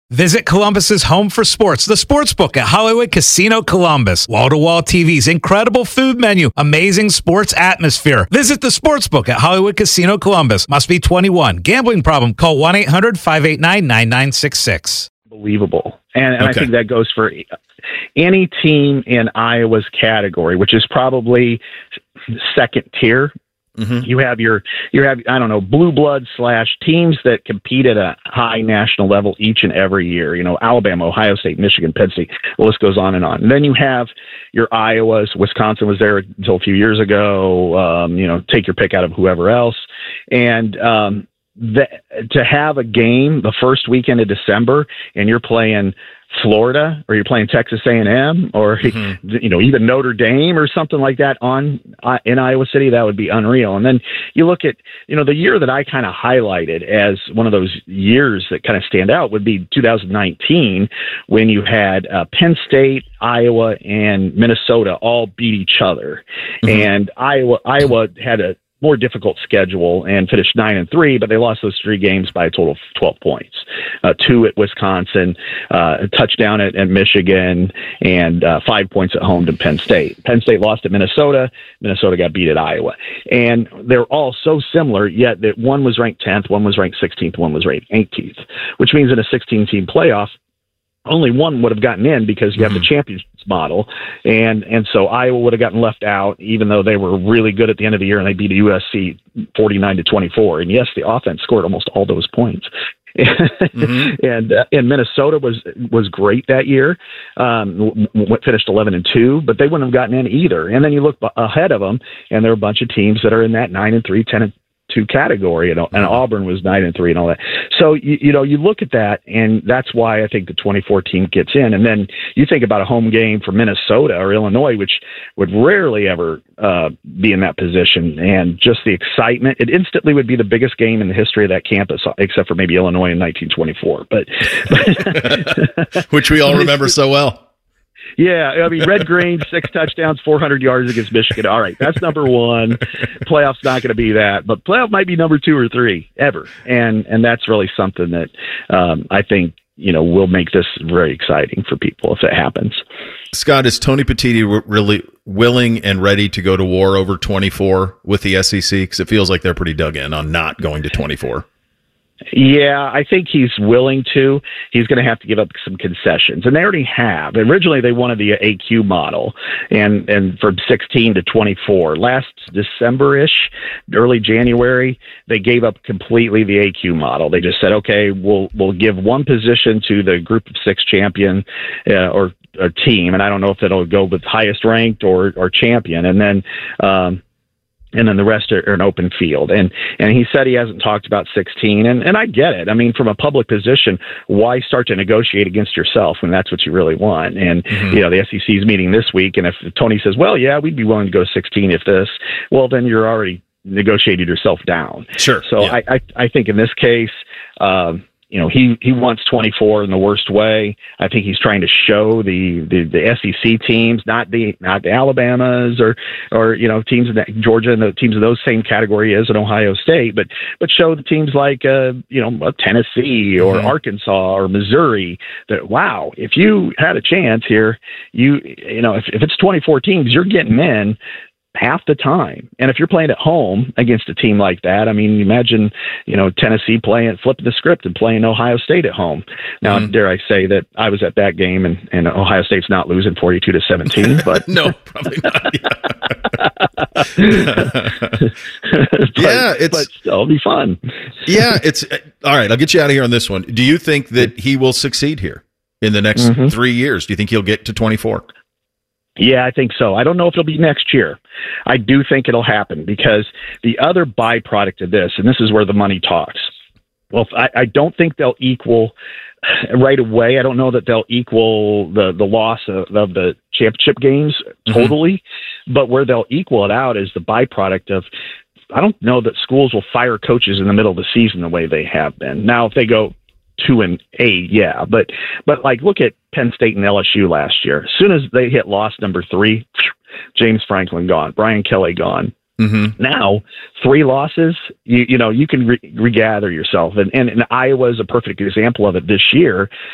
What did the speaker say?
Visit Columbus's home for sports, the Sportsbook at Hollywood Casino Columbus. Wall-to-wall TVs, incredible food menu, amazing sports atmosphere. Visit the Sportsbook at Hollywood Casino Columbus. Must be 21. Gambling problem? Call 1-800-589-9966. Unbelievable. And I think that goes for any team in Iowa's category, which is probably second tier. Mm-hmm. You have I don't know, blue blood / teams that compete at a high national level each and every year. You know, Alabama, Ohio State, Michigan, Penn State. The list goes on. And then you have your Iowas. Wisconsin was there until a few years ago. Take your pick out of whoever else. And to have a game the first weekend of December and you're playing Florida or you're playing Texas A&M or even Notre Dame or something like that in Iowa City, that would be unreal. And then you look at the year that I kind of highlighted as one of those years that kind of stand out would be 2019 when you had Penn State, Iowa, and Minnesota all beat each other, and Iowa had a more difficult schedule and finished 9-3, but they lost those 3 games by a total of 12 points. 2 at Wisconsin, a touchdown at Michigan, and 5 points at home to Penn State. Penn State lost at Minnesota. Minnesota got beat at Iowa. And they're all so similar, yet that one was ranked 10th, one was ranked 16th, one was ranked 18th, which means in a 16-team playoff, only one would have gotten in because you have the champions model. And so Iowa would have gotten left out, even though they were really good at the end of the year and they beat USC 49-24. And yes, the offense scored almost all those points. And Minnesota was great that year. Finished 11-2, but they wouldn't have gotten in either. And then you look ahead of them, and there are a bunch of teams that are in that 9-3, 10-2 category, and Auburn was 9-3 and all that. So you look at that, and that's why I think the 2014 gets in. And then you think about a home game for Minnesota or Illinois, which would rarely ever be in that position, and just the excitement. It instantly would be the biggest game in the history of that campus, except for maybe Illinois in 1924, but which we all remember so well. Yeah, I mean, Red Green, 6 touchdowns, 400 yards against Michigan. All right, that's number 1. Playoff's not going to be that, but playoff might be number 2 or 3 ever, and that's really something that I think will make this very exciting for people if it happens. Scott, is Tony Petitti really willing and ready to go to war over 24 with the SEC? Because it feels like they're pretty dug in on not going to 24. Yeah, I think he's willing to. He's going to have to give up some concessions, and they already have. Originally, they wanted the AQ model, and from 16 to 24. Last December-ish, early January, they gave up completely the AQ model. They just said, okay, we'll give one position to the group of 6 champion or team, and I don't know if it'll go with highest ranked or champion, and then the rest are an open field. And he said he hasn't talked about 16. And I get it. I mean, from a public position, why start to negotiate against yourself when that's what you really want? And, the SEC is meeting this week. And if Tony says, well, yeah, we'd be willing to go 16 if this, well, then you're already negotiated yourself down. Sure. So yeah. I think in this case, he wants 24 in the worst way. I think he's trying to show the SEC teams, not the Alabamas or teams in Georgia and the teams in those same category as an Ohio State, but show the teams like Tennessee or Arkansas or Missouri that, wow, if you had a chance here, if it's 24 teams, you're getting in half the time. And if you're playing at home against a team like that, I mean, imagine, Tennessee flipping the script and playing Ohio State at home. Now, dare I say that I was at that game and Ohio State's not losing 42-17, but no, probably not. But still, it'll be fun. Yeah. It's all right. I'll get you out of here on this one. Do you think that he will succeed here in the next 3 years? Do you think he'll get to 24? Yeah, I think so. I don't know if it'll be next year. I do think it'll happen because the other byproduct of this, and this is where the money talks. Well, I don't think they'll equal right away. I don't know that they'll equal the loss of the championship games totally, but where they'll equal it out is the byproduct of, I don't know that schools will fire coaches in the middle of the season the way they have been. Now, if they go 2-8, yeah, but like look at Penn State and LSU last year. As soon as they hit loss number 3, James Franklin gone, Brian Kelly gone. Now 3 losses, you can regather yourself, and Iowa is a perfect example of it this year.